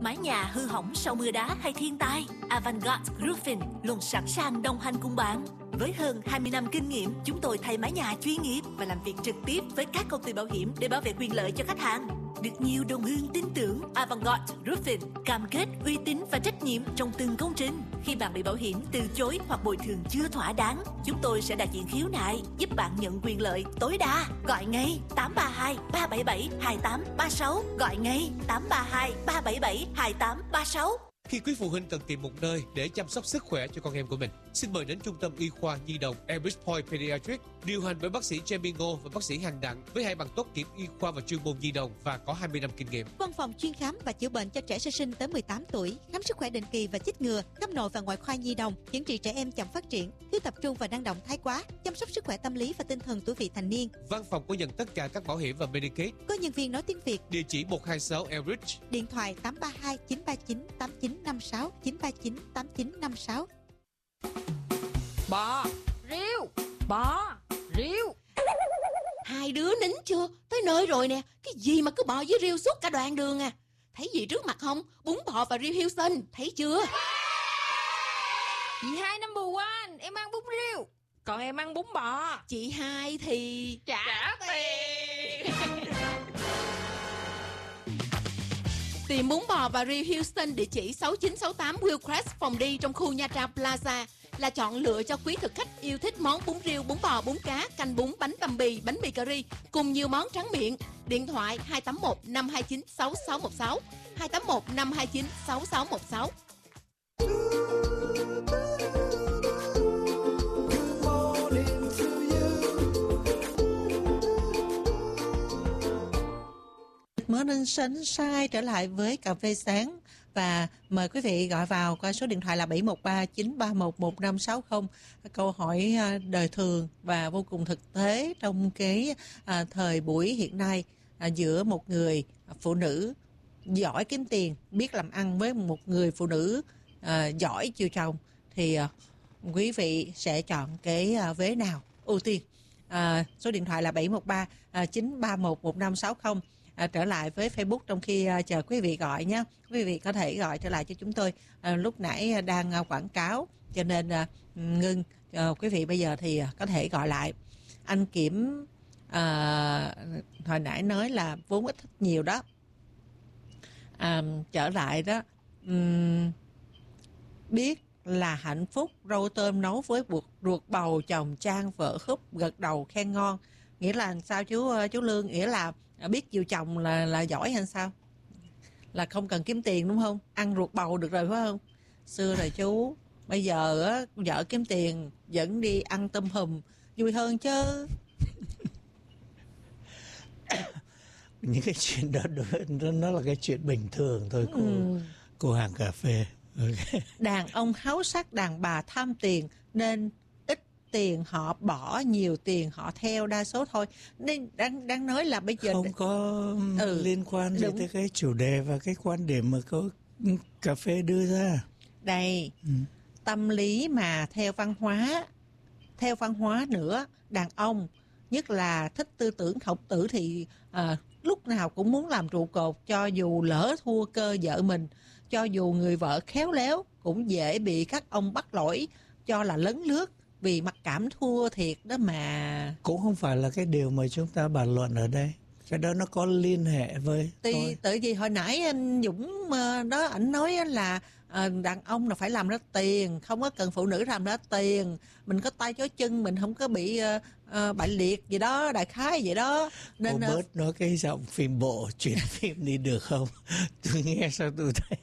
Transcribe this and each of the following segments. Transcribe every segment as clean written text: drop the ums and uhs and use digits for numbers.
Mái nhà hư hỏng sau mưa đá hay thiên tai, Avantgarde Roofing luôn sẵn sàng đồng hành cùng bạn. Với hơn 20 năm kinh nghiệm, chúng tôi thay mái nhà chuyên nghiệp và làm việc trực tiếp với các công ty bảo hiểm để bảo vệ quyền lợi cho khách hàng. Được nhiều đồng hương tin tưởng, Avantgarde Roofing cam kết uy tín và trách nhiệm trong từng công trình. Khi bạn bị bảo hiểm từ chối hoặc bồi thường chưa thỏa đáng, chúng tôi sẽ đại diện khiếu nại, giúp bạn nhận quyền lợi tối đa. Gọi ngay 832 377 2836. Gọi ngay 832 377 2836. Khi quý phụ huynh cần tìm một nơi để chăm sóc sức khỏe cho con em của mình, xin mời đến Trung tâm Y khoa Nhi đồng Elbridge Point Pediatrics, điều hành bởi bác sĩ Jamie Ngô và bác sĩ Hằng Đặng với 2 bằng tốt nghiệp y khoa và chuyên môn nhi đồng và có 20 năm kinh nghiệm. Văn phòng chuyên khám và chữa bệnh cho trẻ sơ sinh tới 18 tuổi, khám sức khỏe định kỳ và chích ngừa, khắp nội và ngoại khoa nhi đồng, chữa trị trẻ em chậm phát triển, thiếu tập trung và năng động thái quá, chăm sóc sức khỏe tâm lý và tinh thần tuổi vị thành niên. Văn phòng có nhận tất cả các bảo hiểm và Medicaid. Có nhân viên nói tiếng Việt. Địa chỉ 126 Elbridge. Điện thoại 832 939 8956 939 8956. Bò, riêu, bò, riêu. Hai đứa nín chưa? Tới nơi rồi nè. Cái gì mà cứ bò với riêu suốt cả đoạn đường à? Thấy gì trước mặt không? Bún bò và riêu Houston, thấy chưa? Chị hai number one, em ăn bún riêu, còn em ăn bún bò. Chị hai thì trả tiền. Tìm bún bò và riêu Houston địa chỉ 6968 Hillcrest, phòng đi trong khu Nha Trang Plaza là chọn lựa cho quý thực khách yêu thích món bún riêu, bún bò, bún cá, canh bún, bánh bánh mì cà ri cùng nhiều món tráng miệng. Điện thoại 281 529 6616 281 529 6616. Morning Sunshine trở lại với cà phê sáng và mời quý vị gọi vào qua số điện thoại là 713 931 1560. Câu hỏi đời thường và vô cùng thực tế trong cái thời buổi hiện nay giữa một người phụ nữ giỏi kiếm tiền, biết làm ăn với một người phụ nữ giỏi chiều chồng thì quý vị sẽ chọn cái vế nào ưu tiên? Số điện thoại là 713 931 1560. Trở lại với Facebook trong khi chờ quý vị gọi nhé. Quý vị có thể gọi trở lại cho chúng tôi. Lúc nãy đang quảng cáo cho nên ngưng. Quý vị bây giờ thì có thể gọi lại. Anh Kiểm hồi nãy nói là vốn ít thích nhiều đó. Trở lại đó, biết là hạnh phúc, rau tôm nấu với ruột bầu, chồng chan vợ khúc, gật đầu khen ngon. Nghĩa là sao chú Lương? Nghĩa là biết chiều chồng là giỏi hay sao? Là không cần kiếm tiền đúng không? Ăn ruột bầu được rồi phải không? Xưa rồi chú. Bây giờ á, vợ kiếm tiền dẫn đi ăn tôm hùm vui hơn chứ. Những cái chuyện đó nó là cái chuyện bình thường thôi cô hàng cà phê. Okay. Đàn ông háo sắc, đàn bà tham tiền nên ít tiền họ bỏ, nhiều tiền họ theo đa số thôi. Nên đang nói là bây giờ không có liên quan gì tới cái chủ đề và cái quan điểm mà cô cà phê đưa ra. Đây, tâm lý mà theo văn hóa nữa, đàn ông nhất là thích tư tưởng Khổng Tử thì lúc nào cũng muốn làm trụ cột, cho dù lỡ thua cơ vợ mình, cho dù người vợ khéo léo cũng dễ bị các ông bắt lỗi cho là lấn lướt vì mặc cảm thua thiệt đó mà. Cũng không phải là cái điều mà chúng ta bàn luận ở đây. Cái đó nó có liên hệ với Tại vì hồi nãy anh Dũng đó, ảnh nói là đàn ông là phải làm ra tiền, không có cần phụ nữ làm ra tiền. Mình có tay có chân, mình không có bị bại liệt gì đó, đại khái vậy đó. Nên cô bớt nói cái giọng phim bộ, chuyển phim đi được không? Tôi nghe sao tôi thấy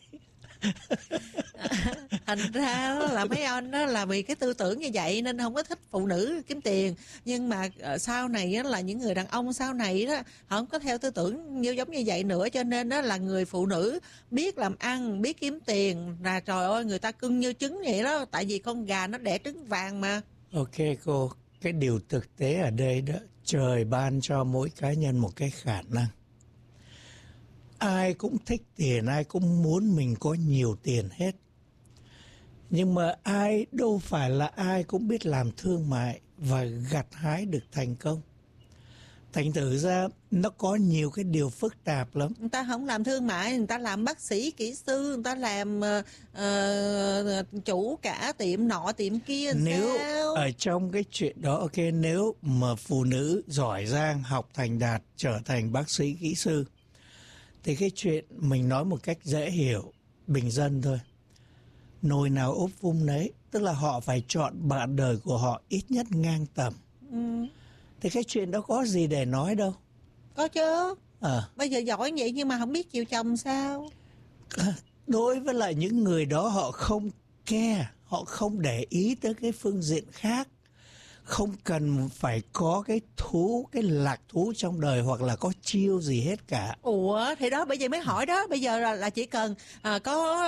thành ra là mấy anh đó là vì cái tư tưởng như vậy nên không có thích phụ nữ kiếm tiền. Nhưng mà sau này đó, là những người đàn ông sau này đó họ không có theo tư tưởng giống như vậy nữa, cho nên đó là người phụ nữ biết làm ăn, biết kiếm tiền là trời ơi người ta cưng như trứng vậy đó, tại vì con gà nó đẻ trứng vàng mà. Ok cô, cái điều thực tế ở đây đó, trời ban cho mỗi cá nhân một cái khả năng. Ai cũng thích tiền, ai cũng muốn mình có nhiều tiền hết. Nhưng mà đâu phải là ai cũng biết làm thương mại và gặt hái được thành công. Thành thử ra nó có nhiều cái điều phức tạp lắm. Người ta không làm thương mại, người ta làm bác sĩ, kỹ sư, người ta làm chủ cả tiệm nọ tiệm kia. Nếu sao? ở trong cái chuyện đó, ok, nếu mà phụ nữ giỏi giang, học thành đạt, trở thành bác sĩ, kỹ sư, thì cái chuyện mình nói một cách dễ hiểu, bình dân thôi. Nồi nào úp vung nấy, tức là họ phải chọn bạn đời của họ ít nhất ngang tầm. Thì cái chuyện đó có gì để nói đâu. Có chứ. Bây giờ giỏi vậy nhưng mà không biết chiều chồng sao? Đối với lại những người đó, họ không care, họ không để ý tới cái phương diện khác. Không cần phải có cái thú, cái lạc thú trong đời hoặc là có chiêu gì hết cả. Ủa, thì đó, bây giờ mới hỏi đó. Bây giờ là chỉ cần có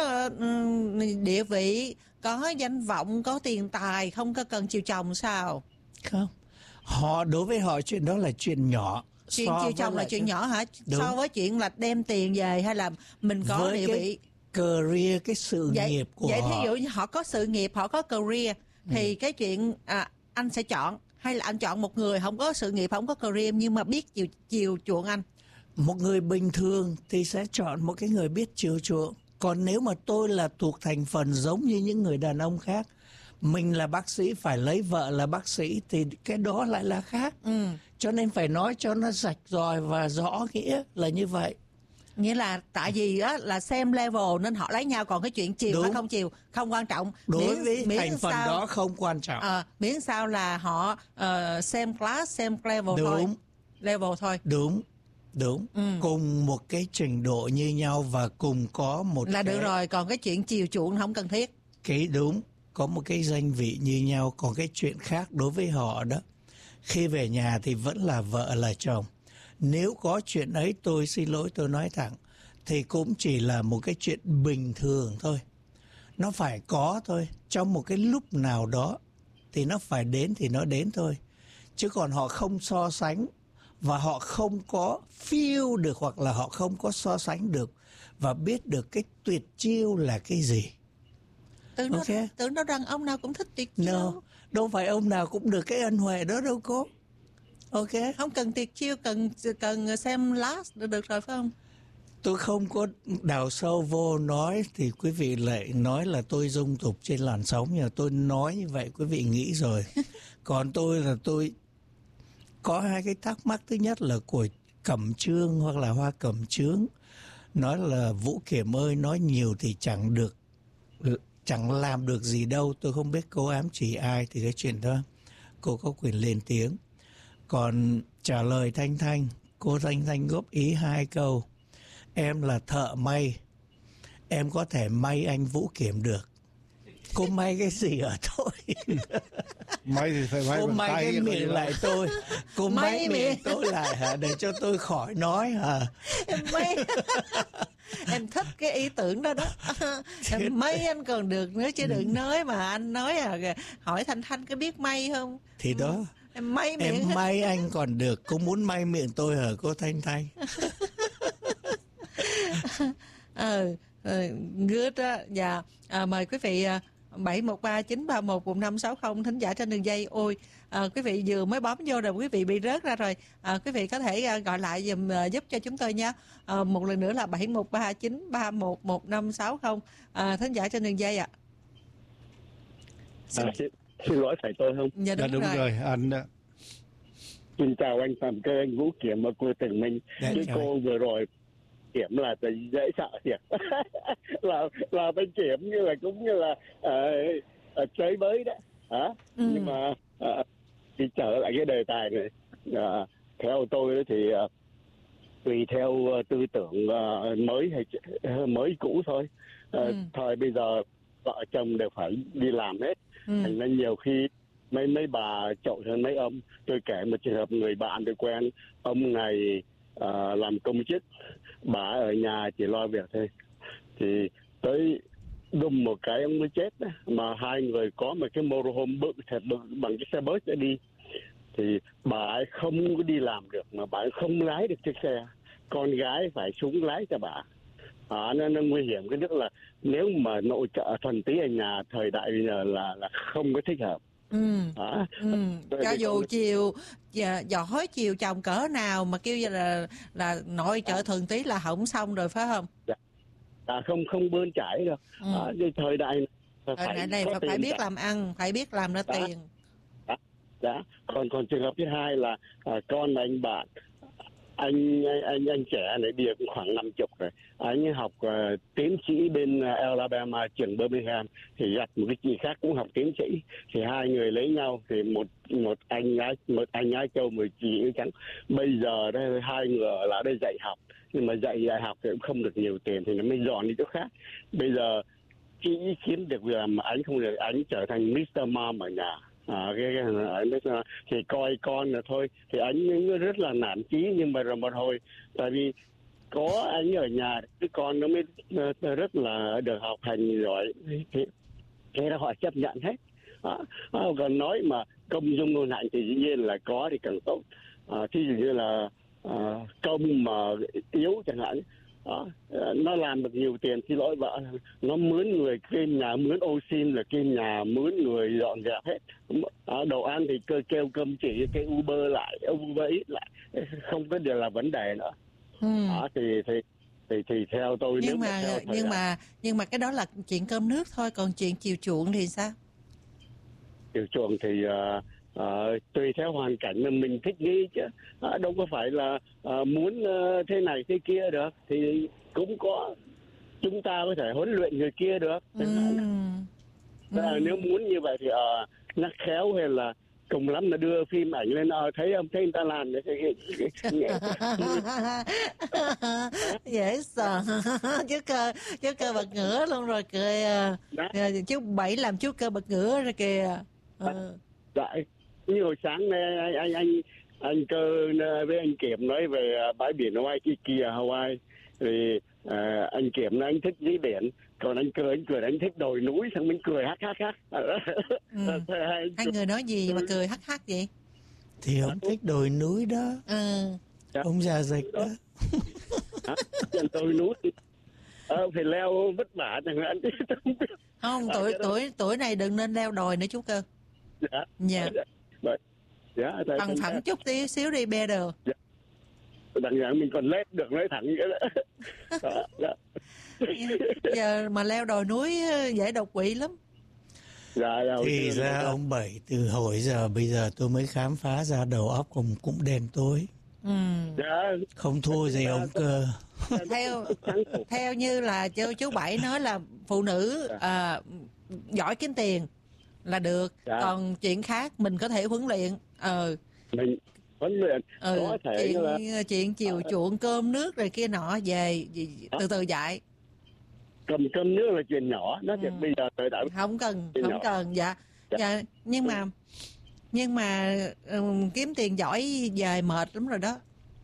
địa vị, có danh vọng, có tiền tài, không có cần chiều chồng sao? Không. Đối với họ chuyện đó là chuyện nhỏ. Chuyện chiều chồng là chuyện nhỏ hả? Đúng. So với chuyện là đem tiền về hay là mình có với địa vị? Career, cái sự nghiệp của vậy họ. Vậy thí dụ như họ có sự nghiệp, họ có career, thì cái chuyện anh sẽ chọn, hay là anh chọn một người không có sự nghiệp, không có career nhưng mà biết chiều chuộng anh? Một người bình thường thì sẽ chọn một cái người biết chiều chuộng. Còn nếu mà tôi là thuộc thành phần giống như những người đàn ông khác, mình là bác sĩ phải lấy vợ là bác sĩ, thì cái đó lại là khác. Cho nên phải nói cho nó rạch ròi và rõ nghĩa là như vậy. Nghĩa là tại vì á là same level nên họ lấy nhau, còn cái chuyện chiều hay không chiều không quan trọng. Đối với thành phần đó không quan trọng. Miễn sao là họ same class, same level thôi. Level thôi. Đúng. Cùng một cái trình độ như nhau và cùng có một là được rồi, còn cái chuyện chiều chuộng không cần thiết. Cái đúng, có một cái danh vị như nhau, còn cái chuyện khác đối với họ đó. Khi về nhà thì vẫn là vợ là chồng. Nếu có chuyện ấy, tôi xin lỗi, tôi nói thẳng, thì cũng chỉ là một cái chuyện bình thường thôi. Nó phải có thôi. Trong một cái lúc nào đó thì nó phải đến thì nó đến thôi. Chứ còn họ không so sánh và họ không có feel được, hoặc là họ không có so sánh được và biết được cái tuyệt chiêu là cái gì. Tưởng nó rằng ông nào cũng thích tuyệt chiêu. No, đâu phải ông nào cũng được cái ân huệ đó đâu cô. Ok. Không cần tuyệt chiêu, cần xem last được rồi phải không? Tôi không có đào sâu vô nói thì quý vị lại nói là tôi dung tục trên làn sóng. Nhưng mà tôi nói như vậy quý vị nghĩ rồi. Còn tôi có hai cái thắc mắc. Thứ nhất là của Cẩm Trương hoặc là Hoa Cẩm Trướng, nói là Vũ Kiểm ơi, nói nhiều thì chẳng làm được gì đâu. Tôi không biết cô ám chỉ ai thì cái chuyện đó cô có quyền lên tiếng. Còn trả lời Thanh Thanh, cô Thanh Thanh góp ý 2 câu. Em là thợ may, em có thể may anh Vũ Kiểm được. Cô may cái gì ở tôi? May thì phải may cô bằng may tay, cái miệng lại tôi. Cô may miệng tôi lại hả? Để cho tôi khỏi nói hả? Em thích cái ý tưởng đó đó. Em may anh còn được nữa chứ đừng nói mà anh nói hỏi Thanh Thanh có biết may không? Thì đó. Em may miệng. Em may anh còn được. Cô muốn may miệng tôi hả cô Thanh Thanh? Good đó. Dạ. Mời quý vị 713-931-1560 thính giả trên đường dây. Ôi, quý vị vừa mới bấm vô rồi quý vị bị rớt ra rồi. Quý vị có thể gọi lại giúp cho chúng tôi nha. Một lần nữa là 713-931-1560 thính giả trên đường dây ạ. Xin lỗi, phải tôi không? Dạ đúng rồi. Anh xin chào anh Phạm Cơ, anh Vũ Kiểm và cô Tường Minh. Cái cô vừa rồi Kiểm là dễ sợ thiệt. là bên Kiểm như là cũng như là chơi bới đó hả? Nhưng mà thì trở lại cái đề tài này, theo tôi thì tùy theo tư tưởng mới hay mới cũ thôi. Thời bây giờ vợ chồng đều phải đi làm hết, thành ra nhiều khi mấy bà chậu hơn mấy ông. Tôi kể một trường hợp người bạn tôi quen, ông này làm công chức, bà ở nhà chỉ lo việc thôi, thì tới đùng một cái ông mới chết đó. Mà hai người có một cái motorhome bự thật bự bằng cái xe bus để đi, thì bà ấy không có đi làm được, mà bà ấy không lái được chiếc xe, con gái phải xuống lái cho bà. Nó nguy hiểm cái nước là nếu mà nội trợ thuần tí ở nhà thời đại bây giờ là không có thích hợp. Cho dù giỏi chiều chồng cỡ nào mà kêu như là nội trợ thường tí là hỏng xong rồi phải không? Không bươn chải được. Thời đại này phải biết làm ăn, phải biết làm ra tiền. Còn trường hợp thứ hai là con anh bạn anh trẻ này bây giờ cũng khoảng 50 rồi, anh học tiến sĩ bên Alabama, trường Birmingham, thì gặp một cái chị khác cũng học tiến sĩ, thì hai người lấy nhau thì một anh gái châu, một chị áo trắng. Bây giờ đây hai người ở lại đây dạy học, nhưng mà dạy học thì cũng không được nhiều tiền thì nó mới dọn đi chỗ khác. Bây giờ chị kiếm được việc mà anh không được, anh trở thành Mr. Mom ở nhà. Thì coi con là thôi, thì anh rất là nản chí, nhưng mà rồi một hồi tại vì có anh ở nhà cái con nó mới rất là được học hành giỏi, thì thế là họ chấp nhận hết. Còn nói mà công dung ngôn hạnh thì dĩ nhiên là có thì càng tốt. Thí dụ như là công mà yếu chẳng hạn, nó làm được nhiều tiền, xin lỗi vợ, nó mướn người kim nhà, mướn ô xin là kim nhà, mướn người dọn dẹp hết. Đồ ăn thì kêu cơm chỉ, cái Uber Eats lại, không có điều là vấn đề nữa. Thì theo tôi, nhưng mà cái đó là chuyện cơm nước thôi, còn chuyện chiều chuộng thì sao? Chiều chuộng thì tùy theo hoàn cảnh mà mình thích nghi chứ, đâu có phải là muốn thế này thế kia được, thì cũng có, chúng ta có thể huấn luyện người kia được. Nếu muốn như vậy thì nhắc khéo, hay là cùng lắm là đưa phim ảnh lên, thấy không, thấy người ta làm để dễ sợ. Chú cơ bật ngửa luôn rồi, cười. Chú Bảy làm chú cơ bật ngửa rồi kìa. Như hồi sáng nay anh Cơ với anh Kiểm nói về bãi biển Waikiki ở Hawaii, thì anh Kiểm nói anh thích dưới biển, còn anh Cơ anh cười anh thích đồi núi, xong mình cười hắc. Hai người nói gì mà cười hắc vậy? Thì ông thích đồi núi đó. Ông già dịch đó. Đồi núi phải leo vất vả chẳng hạn. Không, tuổi này đừng nên leo đồi nữa chú Cơ. Bằng phẳng chút tí xíu đi better. Đằng rằng mình còn lết được, nói thẳng vậy đó. Giờ mà leo đồi núi dễ đột quỵ lắm. Thì ra ông Bảy từ hồi giờ bây giờ tôi mới khám phá ra đầu óc cũng đen tối. Không thua gì ông Cơ. Theo như là chú Bảy nói là phụ nữ giỏi kiếm tiền là được, còn chuyện khác mình có thể huấn luyện. Mình huấn luyện có thể chuyện chiều chuộng cơm nước rồi kia nọ về từ từ dạy. Cầm cơm nước là chuyện nhỏ, nó bây giờ thời đại không cần. Dạ. Nhưng mà kiếm tiền giỏi về mệt lắm rồi đó.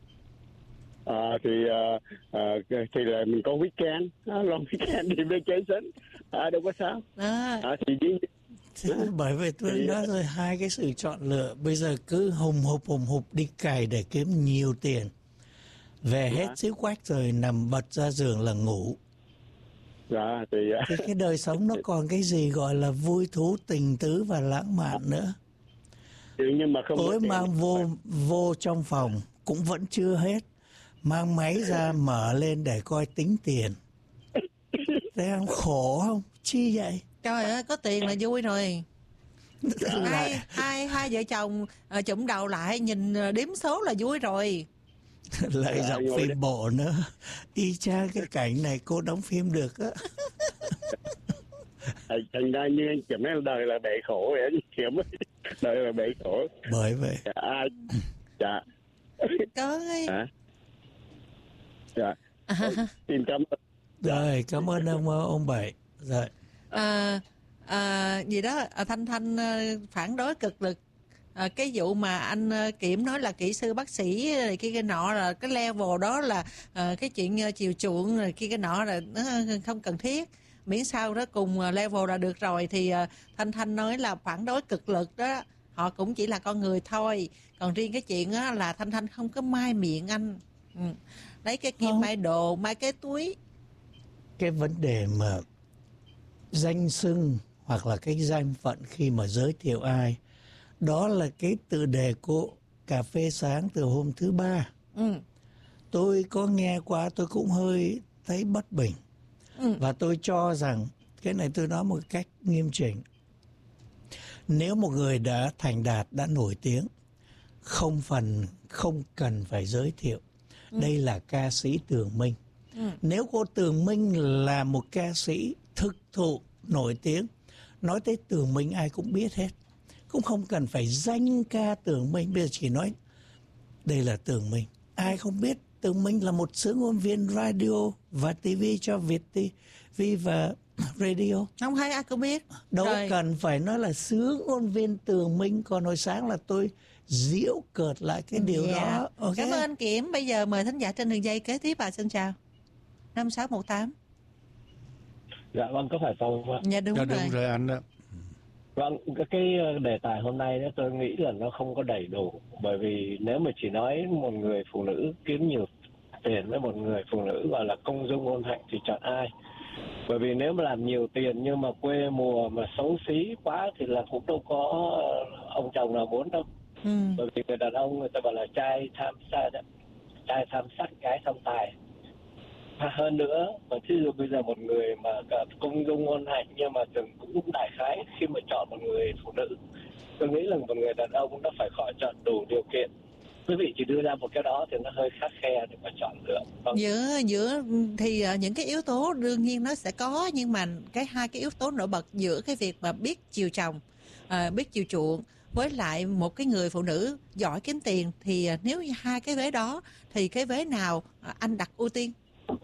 Thì là mình có weekend, long weekend đi vacation, đâu có sao. Thì bởi vì tôi nói rồi, hai cái sự chọn lựa bây giờ cứ hùng hục đi cày để kiếm nhiều tiền, về hết xíu quách rồi nằm bật ra giường là ngủ. Thì cái đời sống nó còn cái gì gọi là vui thú tình tứ và lãng mạn nữa. Nhưng mà không tối mang vô trong phòng cũng vẫn chưa hết, mang máy ra mở lên để coi tính tiền. Thấy không, khổ không? Chi vậy? Trời ơi, có tiền là vui rồi. Hai vợ chồng chụm đầu lại nhìn đếm số là vui rồi. Lại dòng phim bộ nữa. Y chang cái cảnh này cô đóng phim được á. Thành ra như anh Kiểm nói, đời là bể khổ vậy anh Kiểm. Đời là bể khổ. Bởi vậy. Dạ. Có ấy. Dạ. Xin cảm ơn. Rồi, cảm ơn ông Bảy. Rồi. Gì đó Thanh phản đối cực lực cái vụ mà anh Kiểm nói là kỹ sư bác sĩ này kia cái nọ, là cái level đó là cái chuyện chiều chuộng rồi kia cái nọ là nó không cần thiết, miễn sao đó cùng level là được rồi. Thì Thanh nói là phản đối cực lực đó, họ cũng chỉ là con người thôi. Còn riêng cái chuyện á là Thanh không có mai miệng anh, lấy cái kim mai đồ, mai cái túi. Cái vấn đề mà danh xưng hoặc là cái danh phận khi mà giới thiệu ai. Đó là cái tựa đề của Cà phê sáng từ hôm thứ Ba. Tôi có nghe qua, tôi cũng hơi thấy bất bình. Và tôi cho rằng, cái này tôi nói một cách nghiêm chỉnh. Nếu một người đã thành đạt, đã nổi tiếng, không cần phải giới thiệu. Đây là ca sĩ Tường Minh. Nếu cô Tường Minh là một ca sĩ thực thụ nổi tiếng, nói tới Tường Minh ai cũng biết hết. Cũng không cần phải danh ca Tường Minh. Bây giờ chỉ nói đây là Tường Minh. Ai không biết Tường Minh là một sướng ngôn viên radio và TV cho Việt TV và radio. Không hay ai cũng biết. Đâu cần phải nói là sướng ngôn viên Tường Minh. Còn hồi sáng là tôi giễu cợt lại cái điều đó. Okay. Cảm ơn anh Kiểm. Bây giờ mời thính giả trên đường dây kế tiếp. Xin chào. 5618. Dạ vâng, có phải tôi không ạ? Dạ đúng rồi anh đó. Vâng, cái đề tài hôm nay đó tôi nghĩ là nó không có đầy đủ. Bởi vì nếu mà chỉ nói một người phụ nữ kiếm nhiều tiền với một người phụ nữ gọi là công dung ôn hạnh thì chọn ai? Bởi vì nếu mà làm nhiều tiền nhưng mà quê mùa mà xấu xí quá thì là cũng đâu có ông chồng nào muốn đâu. Bởi vì người đàn ông người ta bảo là trai tham sắc gái tham tài. Hơn nữa, mà thí dụ bây giờ một người mà công dung ôn hạnh nhưng mà cũng đại khái khi mà chọn một người phụ nữ, tôi nghĩ là một người đàn ông nó phải khỏi chọn đủ điều kiện. Quý vị chỉ đưa ra một cái đó thì nó hơi khắt khe để mà chọn lựa. Giữa thì những cái yếu tố đương nhiên nó sẽ có, nhưng mà hai cái yếu tố nổi bật giữa cái việc mà biết chiều chồng, biết chiều chuộng với lại một cái người phụ nữ giỏi kiếm tiền, thì nếu như hai cái vế đó thì cái vế nào anh đặt ưu tiên?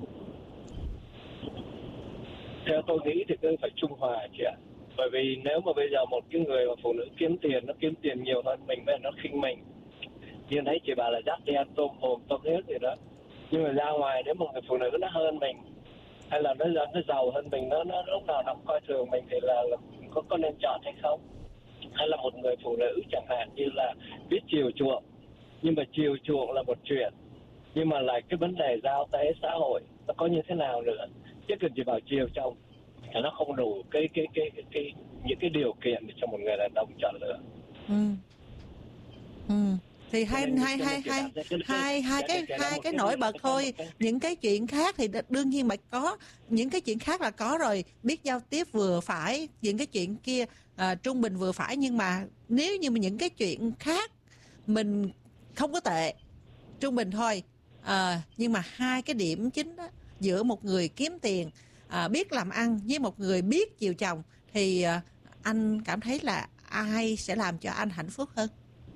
Theo tôi nghĩ thì tôi phải trung hòa chị ạ. Bởi vì nếu mà bây giờ một cái người mà phụ nữ kiếm tiền, nó kiếm tiền nhiều hơn mình, nó khinh mình. Như nãy chị bảo là dắt đi ăn tôm hùm, tôm ếch gì đó. Nhưng mà ra ngoài nếu một người phụ nữ nó hơn mình, hay là nó giàu hơn mình, nó lúc nào nó coi thường mình thì là có nên chọn hay không? Hay là một người phụ nữ chẳng hạn như là biết chiều chuộng, nhưng mà chiều chuộng là một chuyện, nhưng mà lại cái vấn đề giao tế xã hội nó có như thế nào nữa? Chứ cần chỉ bảo chiều chồng thì nó không đủ những cái điều kiện để cho một người đàn ông chọn lựa. Thì hai cái nổi bật thôi. Những cái chuyện khác thì đương nhiên mà có, những cái chuyện khác là có rồi, biết giao tiếp vừa phải, những cái chuyện kia trung bình vừa phải. Nhưng mà nếu như mà những cái chuyện khác mình không có tệ, trung bình thôi, nhưng mà hai cái điểm chính đó, giữa một người kiếm tiền, biết làm ăn với một người biết chiều chồng, thì anh cảm thấy là ai sẽ làm cho anh hạnh phúc hơn?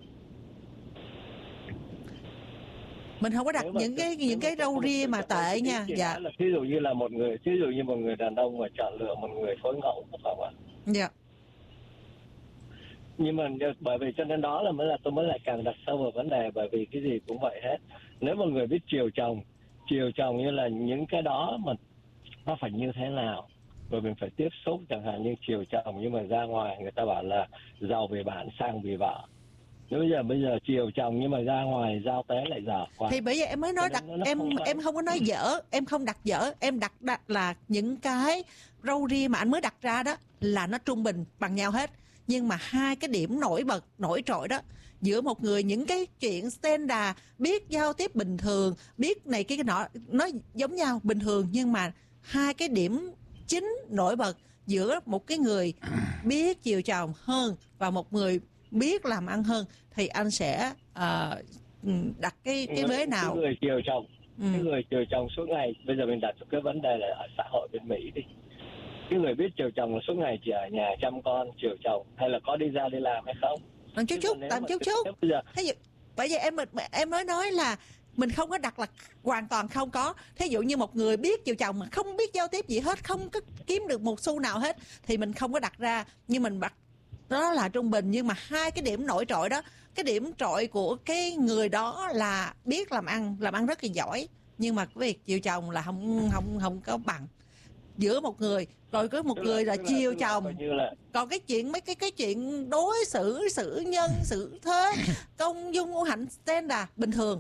Mình không có đặt những cái râu ria mà tệ nha. Dạ. Ví dụ như một người đàn ông mà chọn lựa một người phối ngẫu, phải không ạ? Dạ. Nhưng mà bởi vì cho nên đó là tôi mới lại càng đặt sâu vào vấn đề, bởi vì cái gì cũng vậy hết. Nếu một người biết chiều chồng như là những cái đó mà nó phải như thế nào, rồi mình phải tiếp xúc, chẳng hạn như chiều chồng nhưng mà ra ngoài người ta bảo là giàu vì bạn sang vì vợ. Nếu bây giờ chiều chồng nhưng mà ra ngoài giao tế lại dở quá. Thì bởi vậy em mới nói em không có nói dở, em không đặt dở, em đặt là những cái râu ria mà anh mới đặt ra đó là nó trung bình bằng nhau hết. Nhưng mà hai cái điểm nổi bật, nổi trội đó, giữa một người những cái chuyện standard, biết giao tiếp bình thường, biết này cái nọ, nó giống nhau bình thường, nhưng mà hai cái điểm chính nổi bật giữa một cái người biết chiều chồng hơn và một người biết làm ăn hơn, thì anh sẽ đặt cái vế nào? Cái người chiều chồng, cái người chiều chồng suốt ngày, bây giờ mình đặt cái vấn đề là ở xã hội bên Mỹ đi. Cái người biết chiều chồng là suốt ngày chỉ ở nhà chăm con, chiều chồng, hay là có đi ra đi làm hay không? Tạm chút. Bởi vậy em nói là mình không có đặt là hoàn toàn không có. Thí dụ như một người biết chiều chồng mà không biết giao tiếp gì hết, không có kiếm được một xu nào hết, thì mình không có đặt ra, nhưng mình đặt đó là trung bình. Nhưng mà hai cái điểm nổi trội đó, cái điểm trội của cái người đó là biết làm ăn rất là giỏi, nhưng mà cái việc chiều chồng là không có bằng giữa một người. Rồi có một người là chiều chồng, còn cái chuyện mấy cái chuyện đối xử nhân, xử thế, công dung ưu hạnh standard bình thường,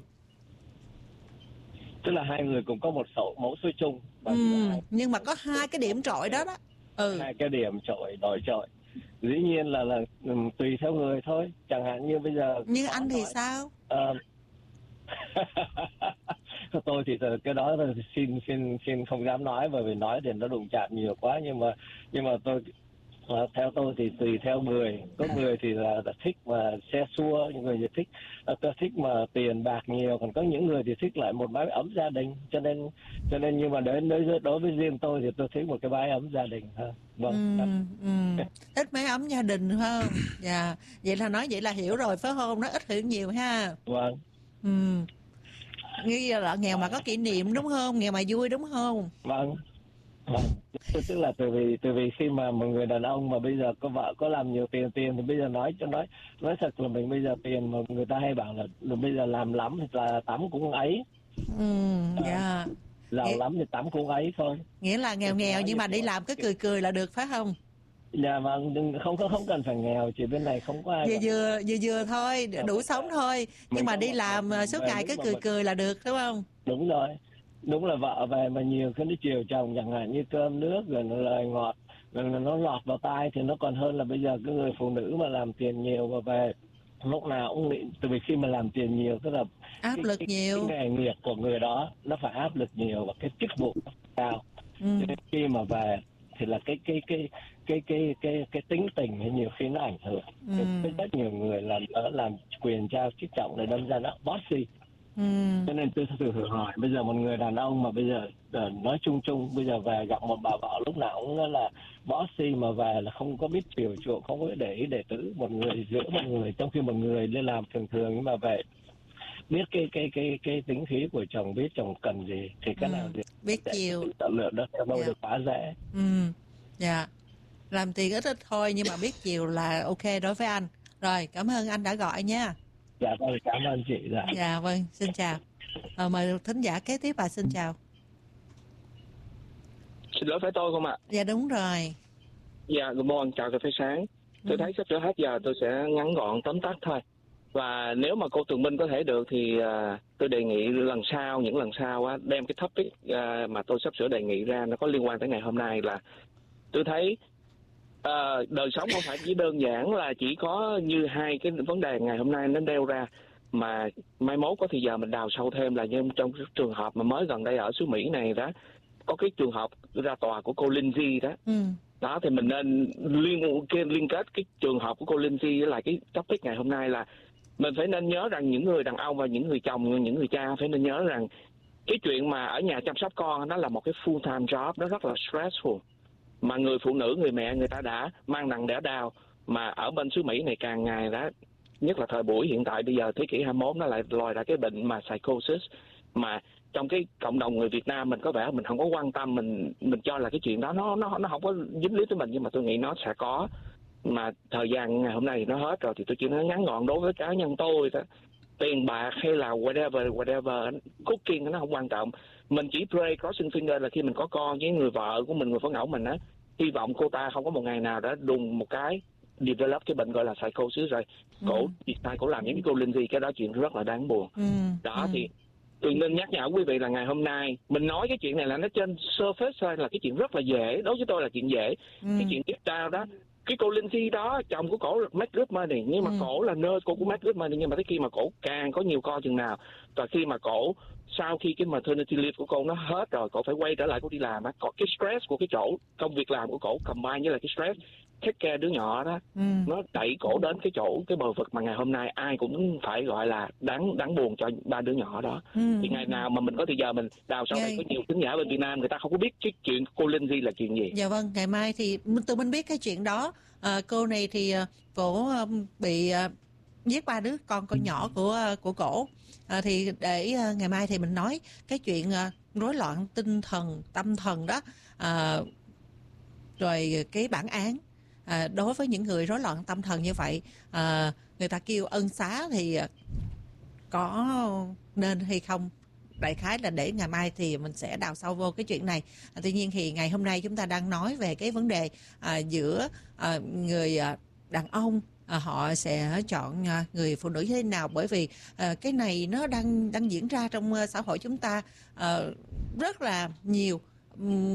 tức là hai người cũng có một mẫu số chung. Nhưng mà có hai cái điểm trội đó. hai cái điểm nổi trội. Dĩ nhiên là tùy theo người thôi, chẳng hạn như bây giờ. Nhưng anh thì sao? Tôi thì cái đó là xin không dám nói, bởi vì nói thì nó đụng chạm nhiều quá, nhưng mà tôi theo tôi thì tùy theo người. Có người thì là thích mà xe xua, những người thì thích mà tiền bạc nhiều, còn có những người thì thích lại một mái ấm gia đình. Cho nên nhưng mà đối với riêng tôi thì tôi thích một cái mái ấm gia đình hơn. Vâng. Ít mái ấm gia đình hơn. Dạ. Vậy là nói vậy là hiểu rồi phải không? Nó ít hiểu nhiều ha. Vâng. Nghĩ là nghèo mà có kỷ niệm đúng không? Nghèo mà vui đúng không? Vâng. Tức là từ vì khi mà một người đàn ông mà bây giờ có vợ có làm nhiều tiền thì bây giờ nói thật là mình bây giờ tiền mà người ta hay bảo là bây giờ làm lắm thì là tắm cũng ấy. Giàu lắm thì tắm cũng ấy thôi. Nghĩa là nghèo nhưng mà đi làm cứ cười là được phải không? Dạ vâng, không cần phải nghèo, chỉ bên này không có ai vừa thôi, đủ sống thôi. Nhưng mà đi làm suốt ngày cứ cười là được đúng không? Đúng rồi. Đúng là vợ về mà nhiều khi nó chiều chồng, chẳng hạn như cơm nước rồi lời ngọt rồi nó lọt vào tai thì nó còn hơn là bây giờ cái người phụ nữ mà làm tiền nhiều và về lúc nào cũng nghĩ, từ vì khi mà làm tiền nhiều tức là áp lực nhiều, cái nghề nghiệp của người đó nó phải áp lực nhiều và cái chức vụ nó cao. Nên khi mà về thì là cái tính tình hay nhiều khi nó ảnh hưởng. Rất nhiều người làm quyền trao chức trọng để đâm ra nó bossy. Cho nên tôi thử hỏi bây giờ một người đàn ông mà bây giờ nói chung bây giờ về gặp một bà vợ lúc nào cũng là bossy mà về là không có biết chiều chuộng, không có để ý để tử một người giữa một người, trong khi một người đi làm thường nhưng mà về biết cái tính khí của chồng, biết chồng cần gì thì cái nào gì biết chiều chọn lựa đó đâu được quá dễ. Dạ, làm tiền ít thôi nhưng mà biết chiều là ok đối với anh. Rồi, cảm ơn anh đã gọi nha. Dạ vâng, cảm ơn chị. Dạ vâng, xin chào. Mời thính giả kế tiếp bà, xin chào. Xin lỗi, phải tôi không ạ? Dạ đúng rồi. Dạ, good morning, chào cà phê sáng. Tôi thấy sắp sửa hết giờ, tôi sẽ ngắn gọn tóm tắt thôi. Và nếu mà cô Tường Minh có thể được thì tôi đề nghị những lần sau đem cái topic mà tôi sắp sửa đề nghị ra nó có liên quan tới ngày hôm nay. Là tôi thấy đời sống không phải chỉ đơn giản là chỉ có như hai cái vấn đề ngày hôm nay nó đeo ra, mà mai mốt có thì giờ mình đào sâu thêm là như trong trường hợp mà mới gần đây ở xứ Mỹ này đó, có cái trường hợp ra tòa của cô Lindsay đó. Đó thì mình nên liên kết cái trường hợp của cô Lindsay với lại cái topic ngày hôm nay, là mình phải nên nhớ rằng những người đàn ông và những người chồng, những người cha phải nên nhớ rằng cái chuyện mà ở nhà chăm sóc con nó là một cái full time job, nó rất là stressful. Mà người phụ nữ, người mẹ, người ta đã mang nặng đẻ đau, mà ở bên xứ Mỹ này càng ngày đó, nhất là thời buổi hiện tại bây giờ thế kỷ 21, nó lại lòi ra cái bệnh mà psychosis, mà trong cái cộng đồng người Việt Nam mình có vẻ mình không có quan tâm, mình cho là cái chuyện đó nó không có dính líu tới mình, nhưng mà tôi nghĩ nó sẽ có. Mà thời gian ngày hôm nay thì nó hết rồi, thì tôi chỉ nói ngắn gọn đối với cá nhân tôi đó. Tiền bạc hay là whatever, cooking nó không quan trọng. Mình chỉ pray crossing finger là khi mình có con với người vợ của mình, người phó ngẫu mình á, hy vọng cô ta không có một ngày nào đó đùng một cái develop cái bệnh gọi là psychosis rồi cổ làm những cái cô Lindsay, cái đó chuyện rất là đáng buồn. Thì tôi nên nhắc nhở quý vị là ngày hôm nay mình nói cái chuyện này là nó trên surface thôi, là cái chuyện rất là dễ, đối với tôi là chuyện dễ. Cái chuyện tiếp theo đó, cái cô Lindsay đó, chồng của cổ make good money, nhưng mà cổ là nurse, cổ cũng make good money, nhưng mà tới khi mà cổ càng có nhiều con chừng nào, và khi mà cổ sau khi cái maternity leave của cô nó hết rồi, cổ phải quay trở lại cổ đi làm á, có cái stress của cái chỗ công việc làm của cổ combine với lại cái stress take care đứa nhỏ đó, nó đẩy cổ đến cái bờ vực mà ngày hôm nay ai cũng phải gọi là đáng buồn cho ba đứa nhỏ đó. Thì ngày nào mà mình có thời giờ mình đào sâu này, có nhiều thính giả bên Việt Nam người ta không có biết cái chuyện cô Lindsay là chuyện gì. Dạ vâng, ngày mai thì tụi mình biết cái chuyện đó. Cô này thì cổ bị giết ba đứa con nhỏ của cổ. Thì để ngày mai thì mình nói cái chuyện rối loạn tinh thần, tâm thần đó, rồi cái bản án đối với những người rối loạn tâm thần như vậy, người ta kêu ân xá thì có nên hay không. Đại khái là để ngày mai thì mình sẽ đào sâu vô cái chuyện này. Tuy nhiên thì ngày hôm nay chúng ta đang nói về cái vấn đề giữa người đàn ông họ sẽ chọn người phụ nữ như thế nào, bởi vì cái này nó đang diễn ra trong xã hội chúng ta rất là nhiều.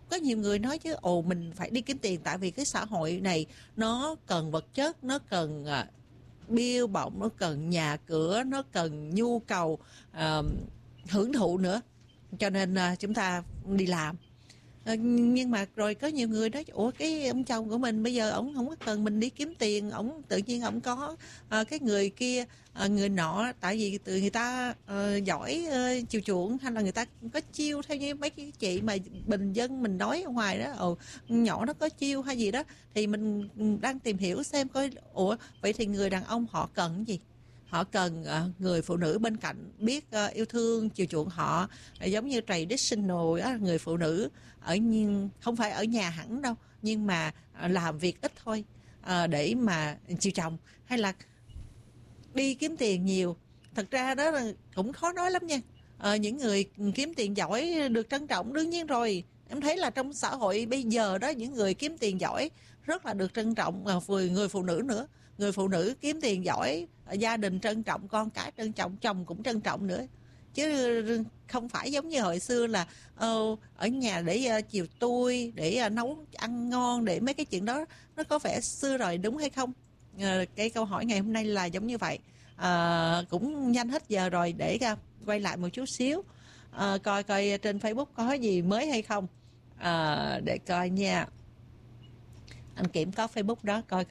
có nhiều người nói chứ mình phải đi kiếm tiền tại vì cái xã hội này nó cần vật chất, nó cần bill bổng, nó cần nhà cửa, nó cần nhu cầu hưởng thụ nữa, cho nên chúng ta đi làm. Nhưng mà rồi có nhiều người nói cái ông chồng của mình bây giờ ổng không có cần mình đi kiếm tiền, ổng tự nhiên ổng có cái người kia, người nọ, tại vì từ người ta giỏi chiều chuộng, hay là người ta có chiêu, theo như mấy cái chị mà bình dân mình nói ở ngoài đó, nhỏ nó có chiêu hay gì đó, thì mình đang tìm hiểu xem coi vậy thì người đàn ông họ cần cái gì. Họ cần người phụ nữ bên cạnh biết yêu thương, chiều chuộng họ, giống như traditional đó, người phụ nữ không phải ở nhà hẳn đâu, nhưng mà làm việc ít thôi để mà chiều chồng, hay là đi kiếm tiền nhiều. Thật ra đó là cũng khó nói lắm nha. Những người kiếm tiền giỏi được trân trọng đương nhiên rồi. Em thấy là trong xã hội bây giờ đó, những người kiếm tiền giỏi rất là được trân trọng, người phụ nữ nữa. Người phụ nữ kiếm tiền giỏi, gia đình trân trọng, con cái trân trọng, chồng cũng trân trọng nữa. Chứ không phải giống như hồi xưa là ở nhà để chiều tôi, để nấu ăn ngon, để mấy cái chuyện đó nó có vẻ xưa rồi, đúng hay không? Cái câu hỏi ngày hôm nay là giống như vậy. Cũng nhanh hết giờ rồi, để quay lại một chút xíu, coi trên Facebook có gì mới hay không, để coi nha. Anh Kiểm có Facebook đó, coi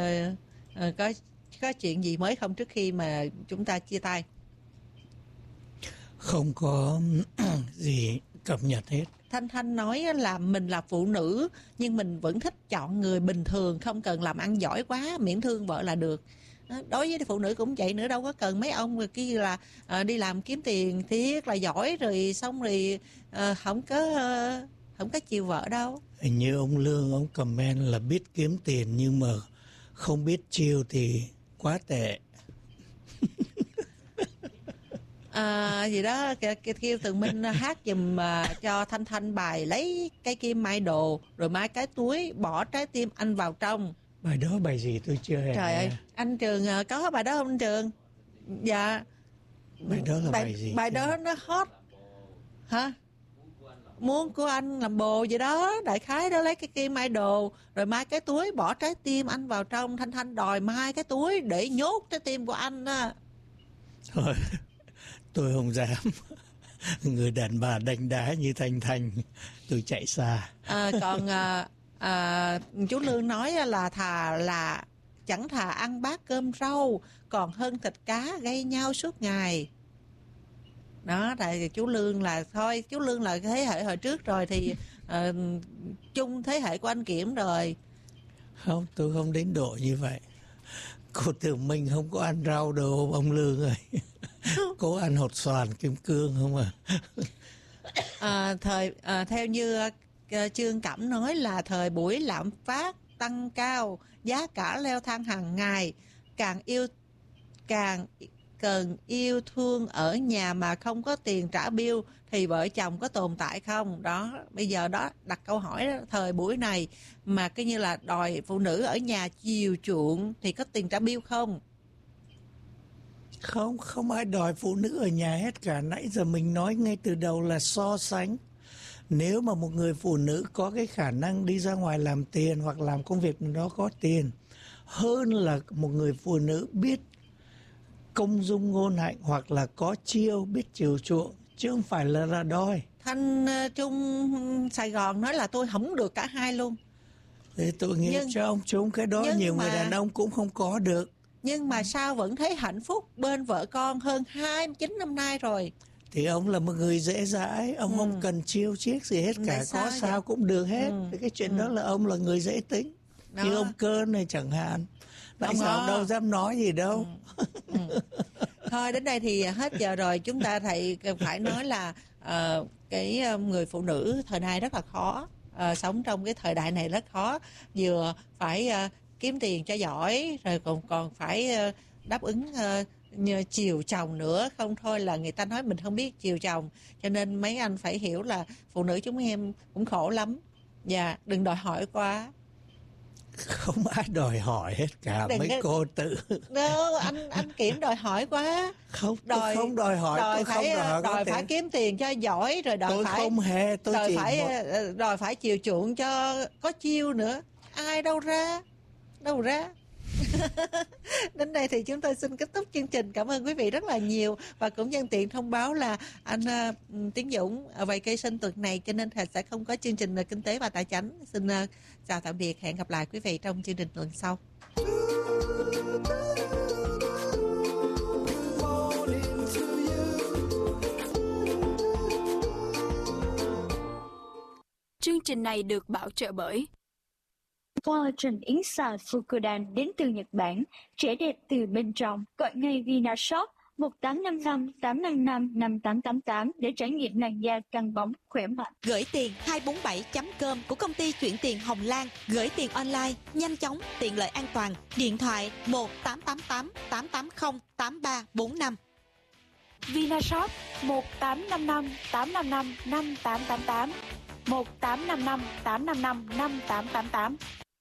có chuyện gì mới không trước khi mà chúng ta chia tay. Không có gì cập nhật hết. Thanh nói là mình là phụ nữ nhưng mình vẫn thích chọn người bình thường, không cần làm ăn giỏi quá, miễn thương vợ là được. Đối với phụ nữ cũng vậy nữa, đâu có cần mấy ông kia là đi làm kiếm tiền thiết là giỏi rồi xong rồi không có chiều vợ đâu. Hình như ông Lương ông comment là biết kiếm tiền nhưng mà không biết chiêu thì quá tệ. Gì đó kêu Tường Minh hát giùm cho Thanh bài lấy cái kim mai đồ rồi mai cái túi bỏ trái tim anh vào trong. Bài đó bài gì tôi chưa hề. Trời ơi, anh Trường có bài đó không anh Trường? Dạ. Bài đó là bài gì? Bài đó nó hot hả? Muốn của anh làm bồ vậy đó, đại khái đó, lấy cái kim mai đồ rồi mai cái túi bỏ trái tim anh vào trong. Thanh đòi mai cái túi để nhốt trái tim của anh đó. Thôi, tôi không dám. Người đàn bà đánh đá như Thanh, tôi chạy xa. Còn chú Lương nói là chẳng thà ăn bát cơm rau còn hơn thịt cá gây nhau suốt ngày. Đó, tại chú Lương là thôi, chú Lương là thế hệ hồi trước rồi thì chung thế hệ của anh Kiểm rồi. Không, tôi không đến độ như vậy. Cô Tường Minh không có ăn rau đâu ông Lương ơi. Cô ăn hột xoàn kim cương không à? Theo như Trương Cẩm nói là thời buổi lạm phát tăng cao, giá cả leo thang hàng ngày, càng cần yêu thương ở nhà mà không có tiền trả bill thì vợ chồng có tồn tại không? Đó, bây giờ đó đặt câu hỏi đó, thời buổi này mà coi như là đòi phụ nữ ở nhà chiều chuộng thì có tiền trả bill không? Không ai đòi phụ nữ ở nhà hết cả. Nãy giờ mình nói ngay từ đầu là so sánh. Nếu mà một người phụ nữ có cái khả năng đi ra ngoài làm tiền hoặc làm công việc đó có tiền, hơn là một người phụ nữ biết công dung ngôn hạnh hoặc là có chiêu, biết chiều chuộng, chứ không phải là đòi. Thanh Trung Sài Gòn nói là tôi không được cả hai luôn. Thì tôi nghĩ cho ông Trung cái đó nhiều người đàn ông cũng không có được. Nhưng mà sao vẫn thấy hạnh phúc bên vợ con hơn 29 năm nay rồi. Thì ông là một người dễ dãi, ông không cần chiêu chiếc gì hết cả, có sao cũng được hết. Thì cái chuyện đó là ông là người dễ tính. Đó. Như ông Cơn này chẳng hạn. Tại sao đâu dám nói gì đâu. Thôi đến đây thì hết giờ rồi. Chúng ta phải nói là cái người phụ nữ thời nay rất là khó. Sống trong cái thời đại này rất khó. Vừa phải kiếm tiền cho giỏi, rồi còn phải đáp ứng chiều chồng nữa. Không thôi là người ta nói mình không biết chiều chồng. Cho nên mấy anh phải hiểu là phụ nữ chúng em cũng khổ lắm. Dạ, đừng đòi hỏi quá. Không ai đòi hỏi hết cả, mấy cô tự. Anh Kiểm đòi hỏi quá. Không, tôi không đòi hỏi, tôi không đòi phải kiếm tiền cho giỏi, rồi đòi tôi phải không hề, tôi đòi chỉ đòi phải chiều chuộng cho có chiêu nữa. Ai đâu ra. Đến đây thì chúng tôi xin kết thúc chương trình. Cảm ơn quý vị rất là nhiều, và cũng nhân tiện thông báo là anh Tiến Dũng vacation tuần này, cho nên sẽ không có chương trình kinh tế và tài chính. Xin chào tạm biệt, hẹn gặp lại quý vị trong chương trình tuần sau. Chương trình này được bảo trợ bởi Collagen Inside Fukudan đến từ Nhật Bản, trẻ đẹp từ bên trong. Gọi ngay Vinashop 1855 855 5888 để trải nghiệm làn da căng bóng khỏe mạnh. Gửi tiền 247.com của công ty chuyển tiền Hồng Lan. Gửi tiền online, nhanh chóng, tiện lợi, an toàn. Điện thoại 1888 880 8345. Vinashop 1855 855 5888 1855 855 5888.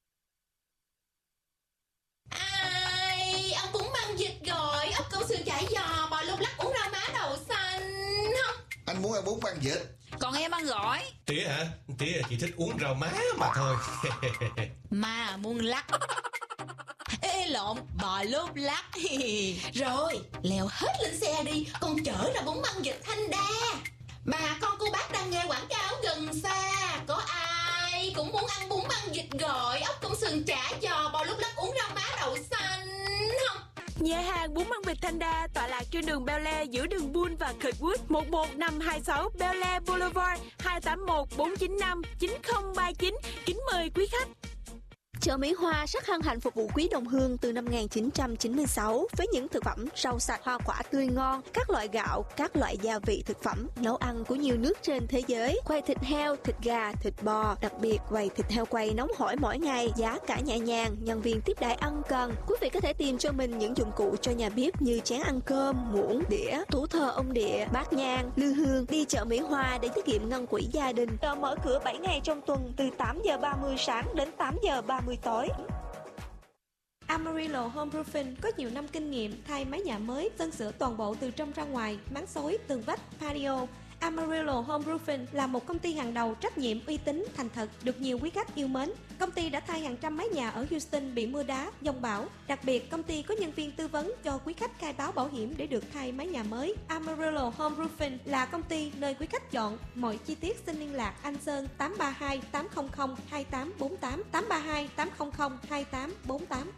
Ai, ông cũng mang vịt gọi, ốc câu sườn chả giò, bò lúc lắc, uống rau má đậu xanh không? Anh muốn ăn bún băng vịt. Còn em ăn gỏi. Tía hả? Tía chỉ thích uống rau má mà thôi. Mà muốn lắc. Ê lộn, bò lốp lắc. Rồi, leo hết lên xe đi, con chở ra bún băng vịt Thanh Đa. Bà con cô bác đang nghe quảng cáo gần xa, có ai cũng muốn ăn bún băng vịt gọi, ốc công sườn chả giò, bò lúc lắc, uống rau má đậu xanh không? Nhà hàng bún băng vịt Thanh Đa tọa lạc trên đường Bel Air giữa đường Bull và Kirkwood, 11526 Bel Air Boulevard, 281 495 9039. Kính mời quý khách. Chợ Mỹ Hoa rất hân hạnh phục vụ quý đồng hương từ năm 1996 với những thực phẩm rau sạch, hoa quả tươi ngon, các loại gạo, các loại gia vị thực phẩm, nấu ăn của nhiều nước trên thế giới, quầy thịt heo, thịt gà, thịt bò, đặc biệt quầy thịt heo quay nóng hổi mỗi ngày, giá cả nhẹ nhàng, nhân viên tiếp đãi ân cần. Quý vị có thể tìm cho mình những dụng cụ cho nhà bếp như chén ăn cơm, muỗng, đĩa, thủ thờ ông địa, bát nhang, lư hương. Đi chợ Mỹ Hoa để tiết kiệm ngân quỹ gia đình. Chợ mở cửa 7 ngày trong tuần từ 8 giờ 30 sáng đến 8 giờ 30 tối. Amarillo Homeroofing có nhiều năm kinh nghiệm thay mái nhà mới, sơn sửa toàn bộ từ trong ra ngoài, máng xối, tường vách, patio. Amarillo Homeroofing là một công ty hàng đầu, trách nhiệm, uy tín, thành thật, được nhiều quý khách yêu mến. Công ty đã thay hàng trăm mái nhà ở Houston bị mưa đá, giông bão. Đặc biệt, công ty có nhân viên tư vấn cho quý khách khai báo bảo hiểm để được thay mái nhà mới. Amarillo Homeroofing là công ty nơi quý khách chọn. Mọi chi tiết xin liên lạc anh Sơn 832 800 2848 832 800 2848.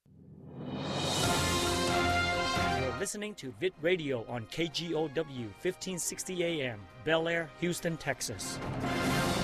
You're listening to Vid Radio on KGOW 1560 AM, Bel Air, Houston, Texas.